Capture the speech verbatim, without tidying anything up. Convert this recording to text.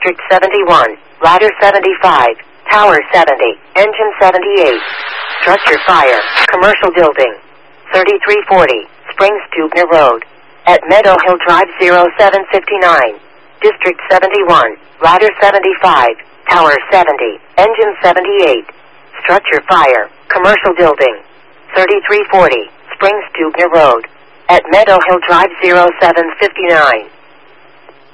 District seventy-one, Ladder seventy-five, Tower seventy, Engine seventy-eight. Structure fire, commercial building. thirty-three forty, Springs Dubner Road. At Meadow Hill Drive zero seven five nine. District seventy-one, Ladder seventy-five, Tower seventy, Engine seventy-eight. Structure fire, commercial building. thirty-three forty, Springs Dubner Road. At Meadow Hill Drive zero seven five nine.